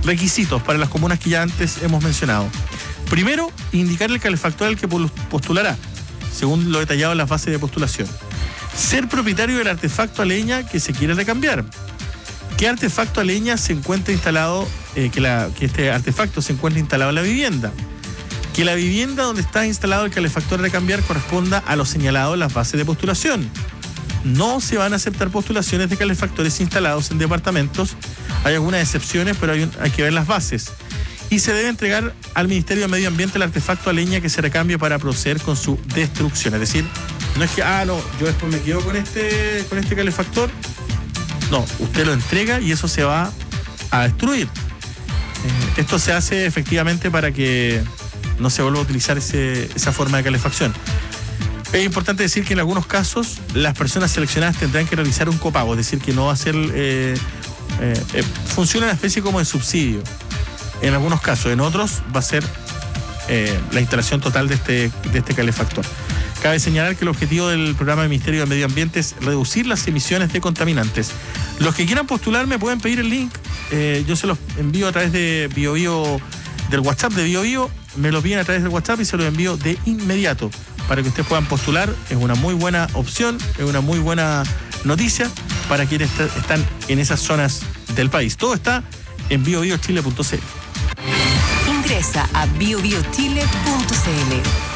Requisitos para las comunas que ya antes hemos mencionado. Primero, indicar el calefactor al que postulará, según lo detallado en las bases de postulación. Ser propietario del artefacto a leña que se quiere recambiar. ¿Qué artefacto a leña se encuentra instalado, que este artefacto se encuentra instalado en la vivienda? Que la vivienda donde está instalado el calefactor a recambiar corresponda a lo señalado en las bases de postulación. No se van a aceptar postulaciones de calefactores instalados en departamentos. Hay algunas excepciones, pero hay que ver las bases. Y se debe entregar al Ministerio de Medio Ambiente el artefacto a leña que se recambie para proceder con su destrucción. Es decir, no es que, yo después me quedo con este calefactor. No, usted lo entrega y eso se va a destruir. Esto se hace efectivamente para que no se vuelva a utilizar esa forma de calefacción. Es importante decir que en algunos casos las personas seleccionadas tendrán que realizar un copago, es decir, que no va a ser... funciona una especie como de subsidio. En algunos casos, en otros va a ser la instalación total de este calefactor. Cabe señalar que el objetivo del programa del Ministerio de Medio Ambiente es reducir las emisiones de contaminantes. Los que quieran postular me pueden pedir el link. Yo se los envío a través de BioBio, del WhatsApp de BioBio. Me lo piden a través del WhatsApp y se los envío de inmediato para que ustedes puedan postular. Es una muy buena opción, es una muy buena noticia para quienes están en esas zonas del país. Todo está en biobiochile.cl. Ingresa a biobiochile.cl.